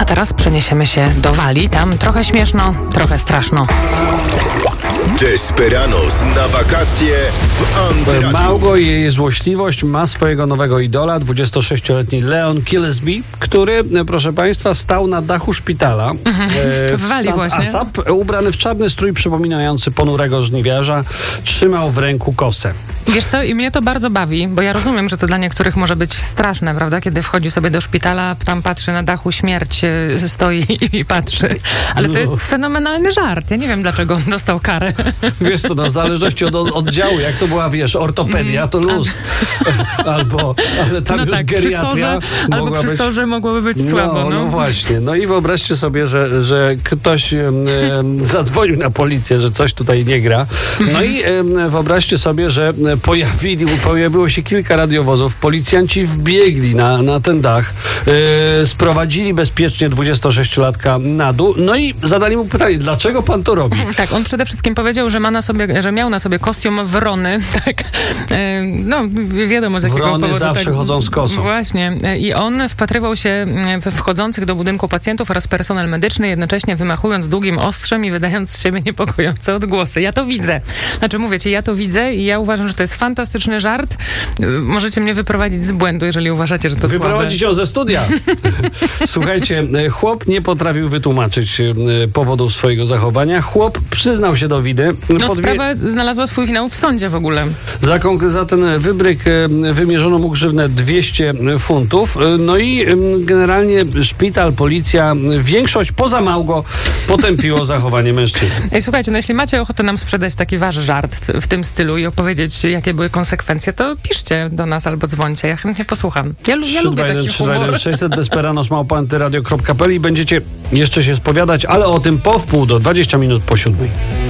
teraz przeniesiemy się do Walii. Tam trochę śmieszno, trochę straszno. Desperados na wakacje w Antyradiu. Małgo i jej złośliwość ma swojego nowego idola, 26-letni Leon Killesby, który, proszę państwa, stał na dachu szpitala. W Walii właśnie. Asap, ubrany w czarny strój przypominający ponurego żniwiarza, trzymał w ręku kosę. Wiesz co, i mnie to bardzo bawi, bo ja rozumiem, że to dla niektórych może być straszne, prawda? Kiedy wchodzi sobie do szpitala, tam patrzy na dachu, śmierć stoi i patrzy. Ale to jest fenomenalny żart. Ja nie wiem, dlaczego on dostał karę. Wiesz co, w zależności od oddziału, jak to była, wiesz, ortopedia, to luz. Ale tam już tak, geriatria albo przy sorze mogłoby być słabo. No właśnie. No i wyobraźcie sobie, że ktoś zadzwonił na policję, że coś tutaj nie gra. No i wyobraźcie sobie, że pojawiło się kilka radiowozów. Policjanci wbiegli na ten dach, sprowadzili bezpiecznie 26-latka na dół, no i zadali mu pytanie, dlaczego pan to robi? Tak, on przede wszystkim powiedział, że miał na sobie kostium wrony, tak, no wiadomo z jakiego wrony powodu. zawsze tak, chodzą z kosą. Właśnie. I on wpatrywał się we wchodzących do budynku pacjentów oraz personel medyczny, jednocześnie wymachując długim ostrzem i wydając z siebie niepokojące odgłosy. Ja to widzę. Znaczy mówię ci, ja to widzę i ja uważam, że to jest fantastyczny żart. Możecie mnie wyprowadzić z błędu, jeżeli uważacie, że to słabe. Wyprowadzić ją ze studia. Słuchajcie, chłop nie potrafił wytłumaczyć powodów swojego zachowania. Chłop przyznał się do winy. Sprawa znalazła swój finał w sądzie w ogóle. Za ten wybryk wymierzono mu grzywnę 200 funtów. No i generalnie szpital, policja, większość poza Małgo potępiło zachowanie mężczyzny. Ej, słuchajcie, no jeśli macie ochotę nam sprzedać taki wasz żart w tym stylu i opowiedzieć, jakie były konsekwencje, to piszcie do nas albo dzwońcie. Ja chętnie posłucham. Ja lubię taki humor. 600 desperanos@antyradio.pl i będziecie jeszcze się spowiadać, ale o tym po wpół do 20 minut po 7.